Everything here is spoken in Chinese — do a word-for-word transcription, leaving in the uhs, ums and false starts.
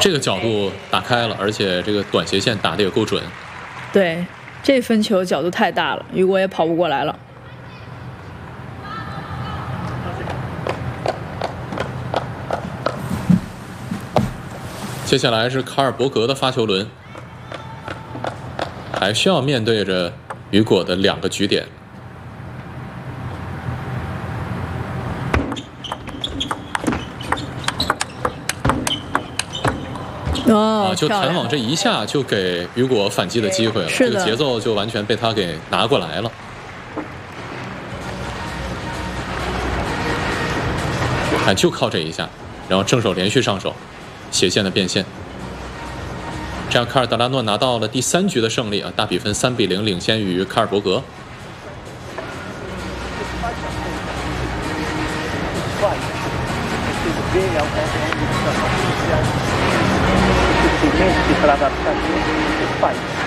这个角度打开了，而且这个短斜线打得也够准。 对，这分球角度太大了，雨果也跑不过来了。 接下来是卡尔伯格的发球轮，还需要面对着雨果的两个局点。 哦， 啊，就弹网这一下就给雨果反击的机会了， 是的， 这个节奏就完全被他给拿过来了。哎，就靠这一下，然后正手连续上手，斜线的变线，这样卡尔德拉诺拿到了第三局的胜利啊，大比分三比零领先于卡尔伯格。 Simenti per adattare il fight.